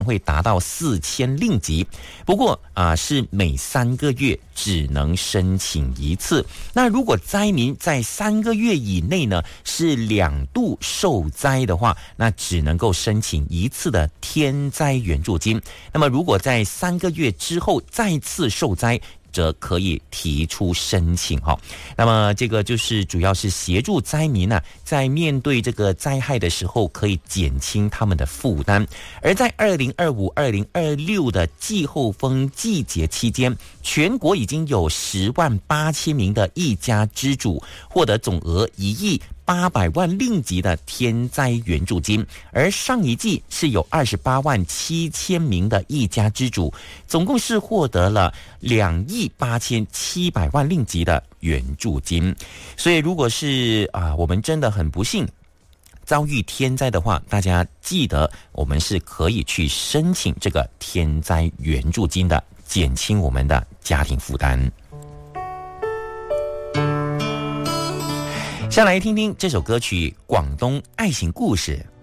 会达到4000令吉，不过是每3个月只能申请一次。那如果灾民在3个月以内呢是2度受灾的话，那只能够申请一次的天灾援助金。那么如果在3个月之后再次受灾，则可以提出申请哈。那么这个就是主要是协助灾民呢，在面对这个灾害的时候可以减轻他们的负担。而在2025、2026的季候风季节期间，全国已经有108000名的一家之主获得总额1亿800万令吉的天灾援助金，而上一季是有287000名的一家之主，总共是获得了2亿8700万令吉的援助金。所以如果是我们真的很不幸遭遇天灾的话，大家记得我们是可以去申请这个天灾援助金的，减轻我们的家庭负担。下来听听这首歌曲《广东爱情故事》。